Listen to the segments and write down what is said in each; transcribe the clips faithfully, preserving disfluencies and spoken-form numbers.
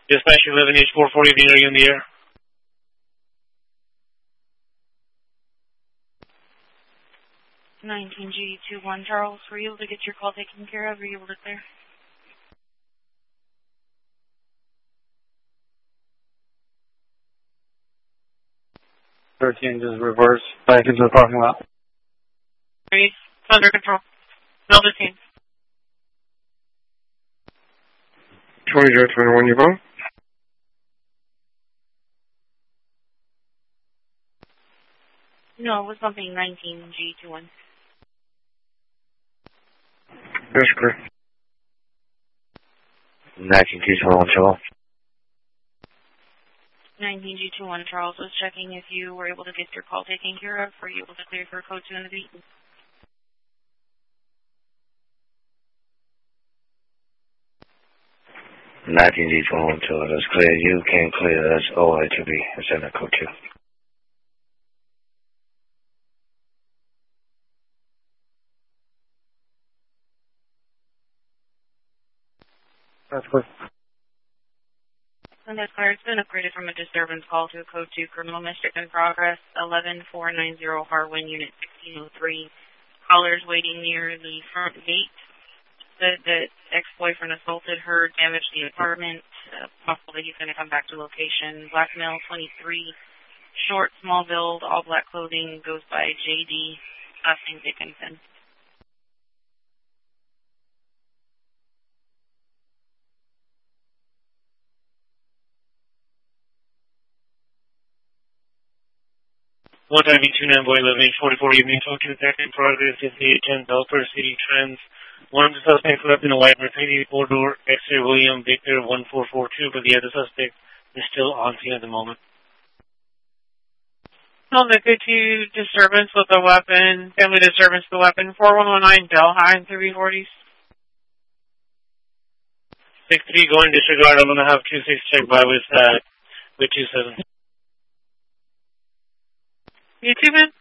Dispatch eleven H four forty, are you in the air? nineteen G two one Charles, were you able to get your call taken care of? Were you able to clear? thirteen, just reverse back into the parking lot. It's under control. Build a team. twenty zero twenty-one, you phone? No, it was something nineteen G two one. That's correct. nineteen G two one, Charles. nineteen G two one Charles was checking if you were able to get your call taken care of. Were you able to clear for code two in the beat? nineteen G two one, Charles. That's clear. You can clear. That's O I to be. It's in the code two. That's clear. And that's clear. It's been upgraded from a disturbance call to a code two criminal mischief in progress. eleven four ninety Harwin, unit sixteen oh three. Callers waiting near the front gate. Said that ex-boyfriend assaulted her, damaged the apartment. Uh, possible that he's going to come back to location. Black male, twenty-three. Short, small build, all black clothing. Goes by J D. Last name Dickinson. One time two nine boy eleven H forty-four evening talk to detective progress fifty-eight ten Belper City Trends. One of the suspects left in a white Mercedes four door X-ray William Victor one four four two, but the other suspect is still on scene at the moment. On the code two disturbance with a weapon, family disturbance with a weapon, four one one nine Delhi three forties. six three going disregard. I'm going to have two six check by with uh, with two seven. You too, man?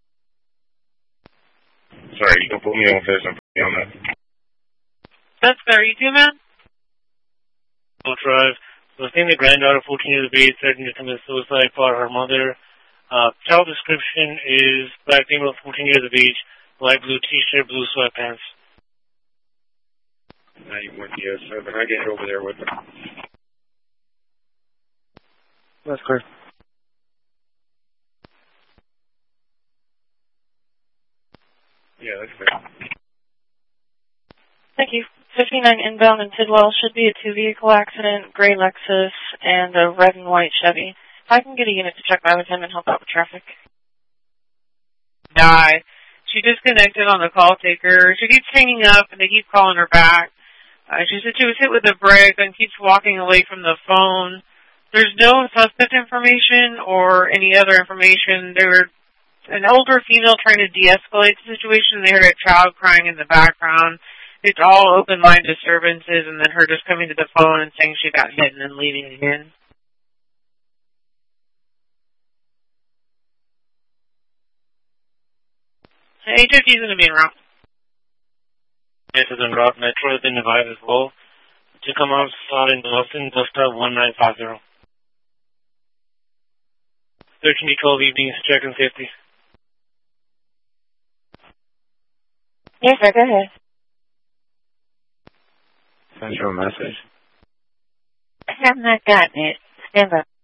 Sorry, you can put me on this and put me on that. That's fair. You too, man? I'll drive. So I think the granddaughter, fourteen years of age, threatened to commit suicide for her mother. Uh, child description is black female, fourteen years of age, light blue t-shirt, blue sweatpants. ninety-one D S seven. I get over there with them. That's clear. Yeah, that's fair. Thank you. fifty-nine inbound in Tidwell should be a two-vehicle accident, gray Lexus and a red and white Chevy. If I can get a unit to check by with him and help out with traffic. Die. She disconnected on the call taker. She keeps hanging up and they keep calling her back. Uh, she said she was hit with a brick and keeps walking away from the phone. There's no suspect information or any other information. They were an older female trying to de-escalate the situation. They heard a child crying in the background. It's all open line disturbances, and then her just coming to the phone and saying she got hit and then leaving again. H F T is going to be en route. This is en route. Metro has been advised as well to come out slot in Boston, Delta one nine five zero. thirteen to twelve evenings, check and safety. Yes, sir, go ahead. Send you a message. I have not gotten it. Stand by.